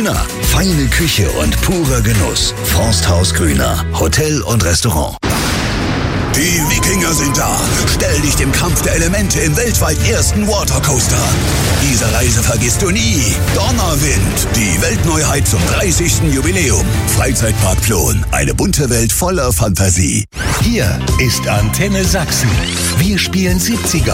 Grüner. Feine Küche und purer Genuss. Forsthaus Grüner. Hotel und Restaurant. Die Wikinger sind da. Stell dich dem Kampf der Elemente im weltweit ersten Watercoaster. Diese Reise vergisst du nie. Donnerwind, die Weltneuheit zum 30. Jubiläum. Freizeitpark Plon, eine bunte Welt voller Fantasie. Hier ist Antenne Sachsen. Wir spielen 70er.